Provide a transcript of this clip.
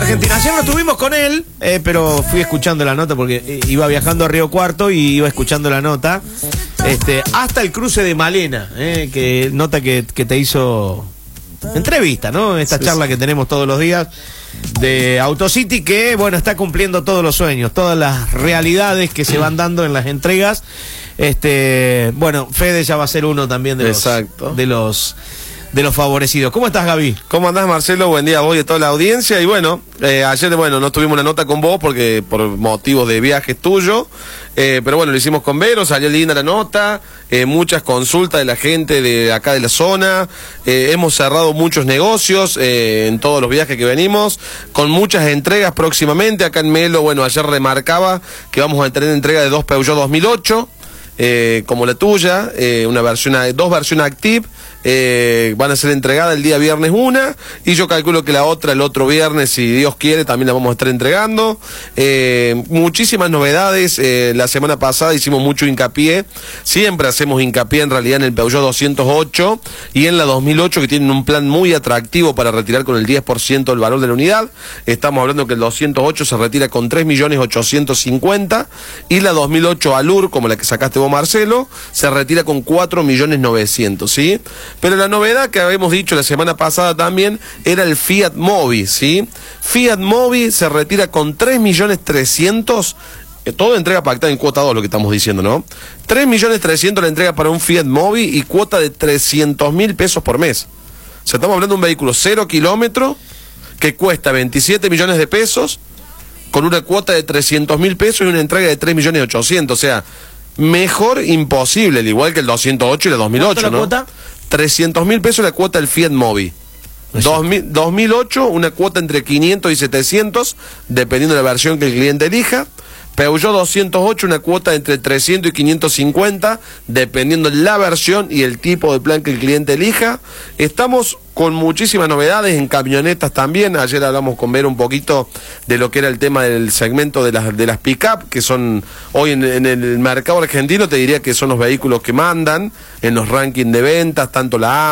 Argentina. Ayer no estuvimos con él, pero fui escuchando la nota porque iba viajando a Río Cuarto y iba escuchando la nota. Hasta el cruce de Malena, que nota que te hizo entrevista, ¿no? Esta charla que tenemos todos los días de Autocity, que bueno, está cumpliendo todos los sueños, todas las realidades que se van dando en las entregas. Bueno, Fede ya va a ser uno también de los favorecidos. ¿Cómo estás, Gaby? ¿Cómo andás, Marcelo? Buen día a vos y a toda la audiencia. Y bueno, ayer no tuvimos una nota con vos porque por motivos de viajes tuyos, pero bueno, lo hicimos con Vero, salió linda la nota, muchas consultas de la gente de acá de la zona, hemos cerrado muchos negocios en todos los viajes que venimos, con muchas entregas próximamente. Acá en Melo, bueno, ayer remarcaba que vamos a tener entrega de 2 Peugeot 2008, como la tuya, dos versiones Active. Van a ser entregadas el día viernes una, y yo calculo que la otra el otro viernes, si Dios quiere, también la vamos a estar entregando. Muchísimas novedades. La semana pasada hicimos mucho hincapié, siempre hacemos hincapié en realidad en el Peugeot 208 y en la 2008, que tienen un plan muy atractivo para retirar con el 10% del valor de la unidad. Estamos hablando que el 208 se retira con 3.850.000 y la 2008 Allure, como la que sacaste vos, Marcelo, se retira con 4.900.000, ¿sí? Pero la novedad que habíamos dicho la semana pasada también era el Fiat Mobi, ¿sí? Fiat Mobi se retira con 3.300.000, todo entrega pactada en cuota 2, lo que estamos diciendo, ¿no? 3.300.000 la entrega para un Fiat Mobi y cuota de 300.000 pesos por mes. O sea, estamos hablando de un vehículo 0 kilómetros que cuesta 27 millones de pesos, con una cuota de 300.000 pesos y una entrega de 3.800.000. O sea, mejor imposible, al igual que el 208 y la 2008, ¿no? ¿Cuota? 300.000 pesos la cuota del Fiat Mobi. 2008, una cuota entre 500 y 700, dependiendo de la versión que el cliente elija. Peugeot 208, una cuota entre 300 y 550, dependiendo de la versión y el tipo de plan que el cliente elija. Estamos con muchísimas novedades en camionetas también. Ayer hablamos con Vero un poquito de lo que era el tema del segmento de las pick-up, que son hoy en el mercado argentino, te diría que son los vehículos que mandan en los rankings de ventas, tanto la